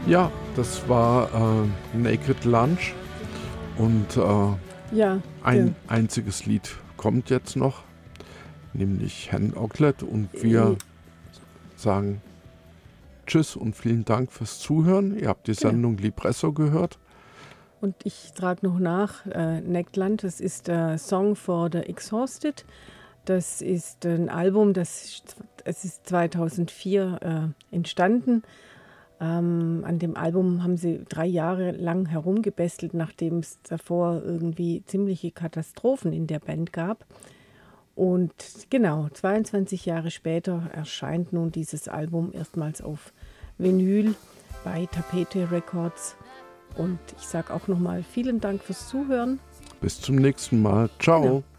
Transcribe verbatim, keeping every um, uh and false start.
Ja, das war äh, Naked Lunch und äh, Ja, ein einziges Lied kommt jetzt noch, nämlich Hen Oglet, und wir äh, sagen Tschüss und vielen Dank fürs Zuhören. Ihr habt die genau. Sendung Lipresso gehört. Und ich trage noch nach, äh, Neckland, das ist der Song for the Exhausted. Das ist ein Album, das es ist zweitausendvier äh, entstanden. Ähm, an dem Album haben sie drei Jahre lang herumgebestelt, nachdem es davor irgendwie ziemliche Katastrophen in der Band gab. Und genau, zweiundzwanzig Jahre später erscheint nun dieses Album erstmals auf Vinyl bei Tapete Records. Und ich sage auch nochmal vielen Dank fürs Zuhören. Bis zum nächsten Mal. Ciao. Genau.